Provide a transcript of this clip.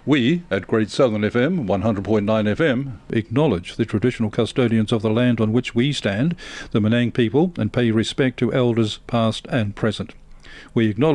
We, at Great Southern FM, 100.9 FM, acknowledge the traditional custodians of the land on which we stand, the Menang people, and pay respect to elders past and present. We acknowledge